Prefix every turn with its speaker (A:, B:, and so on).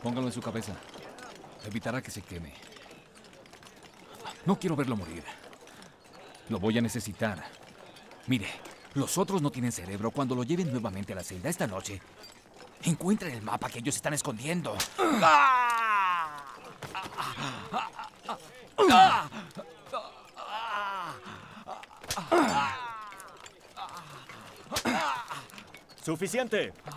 A: Póngalo en su cabeza. Evitará que se queme. No quiero verlo morir. Lo voy a necesitar. Mire, los otros no tienen cerebro. Cuando lo lleven nuevamente a la celda esta noche, encuentren el mapa que ellos están escondiendo.
B: ¡Suficiente!